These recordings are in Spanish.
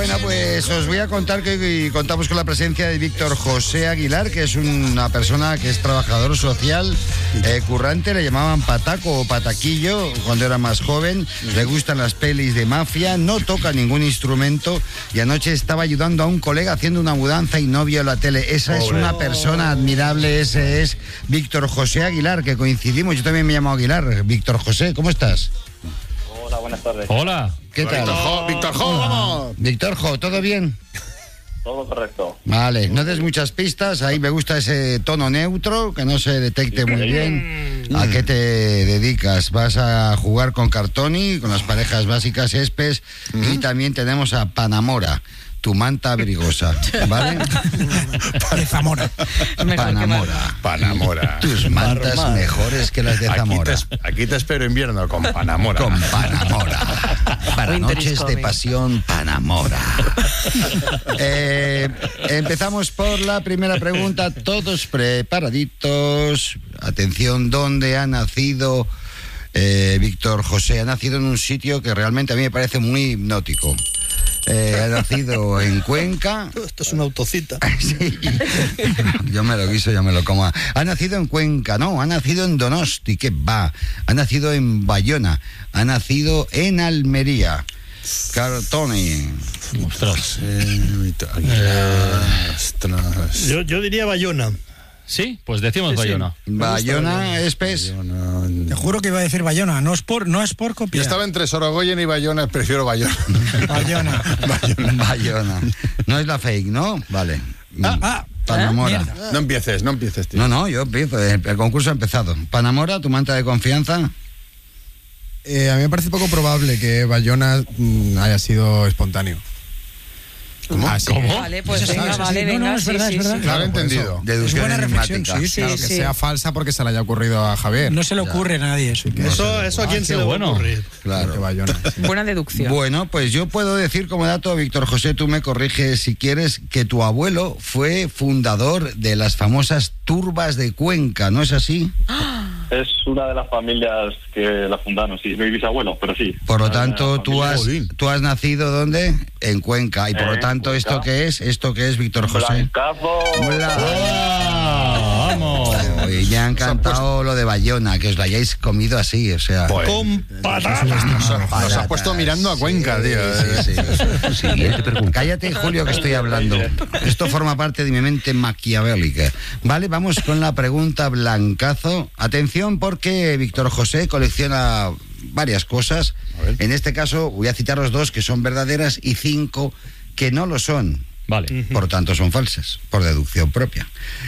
Bueno, pues os voy a contar que contamos con la presencia de Víctor José Aguilar, que es una persona que es trabajador social, currante, le llamaban pataco o pataquillo cuando era más joven, le gustan las pelis de mafia, no toca ningún instrumento y anoche estaba ayudando a un colega haciendo una mudanza y no vio la tele. Esa es una persona admirable, ese es Víctor José Aguilar, que coincidimos, yo también me llamo Aguilar. Víctor José, ¿cómo estás? Hola, buenas tardes. Hola. ¿Qué tal? Víctor Jo, vamos. Víctor Jo, ¿todo bien? Todo correcto. Vale, no des muchas pistas, ahí me gusta ese tono neutro, que no se detecte muy bien. ¿A qué te dedicas? Vas a jugar con Cartoni, con las parejas básicas Espes, y también tenemos a Panamora, tu manta abrigosa, ¿vale? De Zamora. Panamora. Tus mantas mejores que las de Zamora. Aquí te espero invierno con Panamora. Con Panamora. Para noches de pasión, Panamora. Empezamos por la primera pregunta. Todos preparaditos. Atención, ¿dónde ha nacido Víctor José? Ha nacido en un sitio que realmente a mí me parece muy hipnótico. Ha nacido en Cuenca. Esto es una autocita. Sí. Yo me lo guiso, yo me lo como. Ha nacido en Cuenca, no, ha nacido en Donosti, que va. Ha nacido en Bayona, ha nacido en Almería. Cartoni. Ostras. Yo diría Bayona. ¿Sí? Pues decimos Bayona. Bayona, Espes. Te juro que iba a decir Bayona, no es por Yo copiar. estaba entre Sorogoyen y Bayona, prefiero Bayona. Bayona. Bayona. No es la fake, ¿no? Vale. Panamora. No empieces, tío. No, yo empiezo. El concurso ha empezado. Panamora, tu manta de confianza. A mí me parece poco probable que Bayona haya sido espontáneo. ¿Cómo? ¿Cómo? Vale, pues Sí, venga, sí, vale, sí. venga, No, es verdad, sí, es verdad. sí. Claro, por entendido. eso. Deducción buena reflexión, enigmática. sí, claro, que sí. sea falsa porque se le haya ocurrido a Javier. No se le ocurre a nadie eso. Eso a quién se le va a ocurrir. Claro. Que Bayona, sí. Buena deducción. Bueno, pues yo puedo decir como dato, Víctor José, tú me corriges si quieres, que tu abuelo fue fundador de las famosas turbas de Cuenca, ¿no es así? Es una de las familias que la fundaron, sí, mi bisabuelo, pero sí. Por lo Una tanto, familia- tú has nacido ¿dónde? En Cuenca. Y por lo tanto, Cuenca. ¿esto qué es, Víctor José? Blancazo. ¡Vamos! Y me ha encantado lo de Bayona, que os lo hayáis comido así, o sea... Con patatas. Nos has puesto mirando a Cuenca, tío. Sí. Siguiente pregunta. Cállate, Julio, que estoy hablando. Esto forma parte de mi mente maquiavélica. Vale, vamos con la pregunta blancazo. Atención, porque Víctor José colecciona varias cosas. En este caso, voy a citaros 2 que son verdaderas y 5 que no lo son. Vale. Por lo tanto, son falsas, por deducción propia.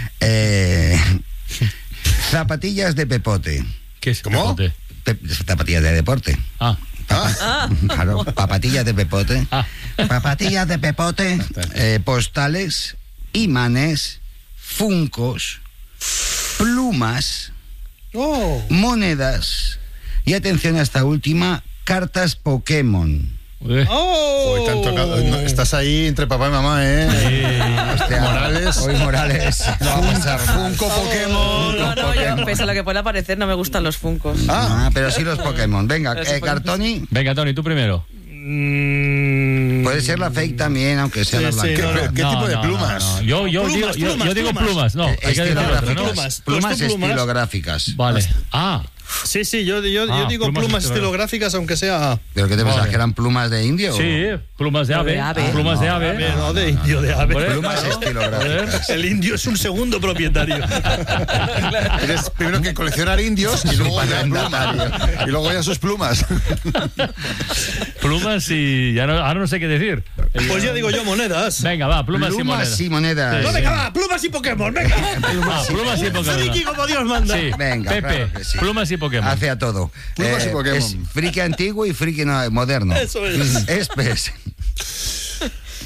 Zapatillas de pepote. ¿Qué es? ¿Cómo? Pepote? Zapatillas de deporte. Ah. Claro, papatillas de pepote. Ah. Papatillas de pepote, postales, imanes, funcos, plumas, monedas y, atención a esta última, cartas Pokémon. Uy. Hoy te han tocado. No, estás ahí entre papá y mamá, ¿eh? Hostia, Morales. Hoy Morales. No va a pasar Funko Pokémon. No, yo, pese a lo que pueda parecer, no me gustan los funcos. Pero sí los Pokémon. Venga, Pero sí, Cartoni. Venga, Tony, tú primero. Puede ser la fake también, aunque sea la Sí, blanca. no. ¿Qué tipo de plumas? No. Yo digo plumas. No, hay que decir Estilográficas. otro, ¿no? Plumas. Plumas Pues tú plumas. estilográficas. Vale. Sí, yo digo plumas plumas estilográficas, aunque sea... ¿Pero qué te pensás? Vale. ¿Que eran plumas de indio? Sí, plumas de ave. De ave. Plumas de ave. No, de indio, de ave. Hombre, Plumas claro. estilográficas. El indio es un segundo propietario. Tienes primero que coleccionar indios y luego ya plumas. Y luego ya sus plumas. Plumas y ahora no sé qué decir. Pues ya digo yo monedas. Venga, va, plumas y monedas. Plumas y monedas. No, venga, va, plumas y Pokémon, venga. Plumas y Pokémon. Friki como Dios manda. Sí, Venga, Pepe, claro que sí. plumas y Pokémon. Hace a todo. Plumas y Pokémon. Es friki antiguo y friki moderno. Eso es. Espes.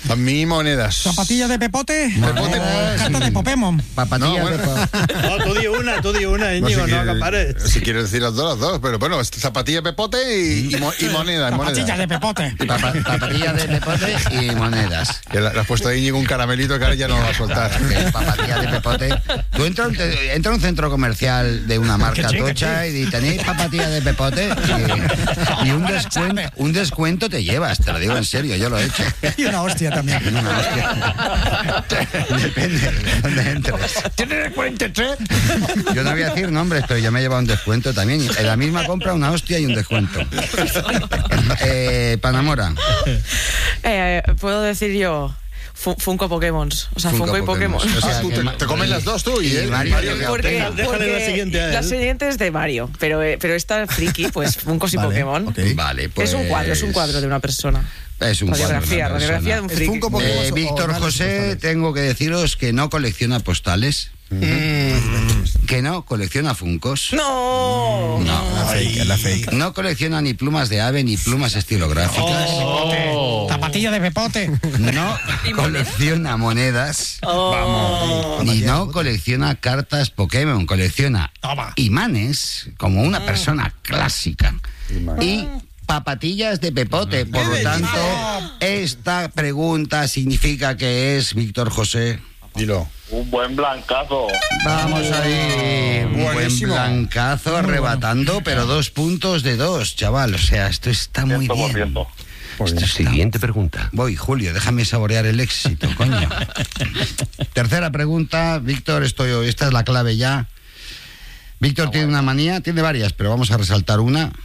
A mí monedas. ¿Zapatilla de Pepote? Pepote. Carta de Popemon. Papatilla No, bueno. No, tú di una, Íñigo, no acapares. Si quieres decir las dos, pero bueno, zapatilla de Pepote y moneda. Zapatilla de Pepote. Papatilla de pepote y monedas. Que le has puesto a Íñigo un caramelito que ahora ya no lo va a soltar. Papatilla de pepote. Tú entras a un centro comercial de una marca tocha y tenéis papatilla de pepote y un descuento te llevas, te lo digo en serio, yo lo he hecho. Y una hostia también. Una hostia. Depende de dónde entres. ¿Tienes 43? Yo no voy a decir nombres, pero yo me he llevado un descuento también. En la misma compra una hostia y un descuento. Panamora. Puedo decir yo Funko Pokémon. O sea, Funko y Pokémon. O sea, Tú te comes las dos tú y él. Mario, Porque Déjale la siguiente a él. la siguiente es de Mario, pero esta friki, pues Funkos y Vale, Pokémon. ok. Vale, pues... Es un cuadro de una persona. Es un cuadro de una Radiografía de persona. un ¿Es friki. Funko Pokémon o Víctor vale, José, postales? tengo que deciros que no colecciona postales, que no colecciona Funkos, ¡No! La fake. no colecciona ni plumas de ave ni plumas estilográficas, Zapatilla de Pepote. no colecciona monedas, ni no colecciona cartas Pokémon, colecciona Toma. imanes como una persona clásica y papatillas de pepote. Por lo tanto, esta pregunta significa que es, Víctor José, Dilo. Un buen blancazo. vamos ahí, un buen Buenísimo. blancazo arrebatando, pero 2 puntos de 2, chaval, o sea, esto está muy 100%. bien. Esto está- Siguiente pregunta. Voy, Julio, déjame saborear el éxito, coño. Tercera pregunta, Víctor, esta es la clave ya. Víctor tiene una manía, tiene varias, pero vamos a resaltar una.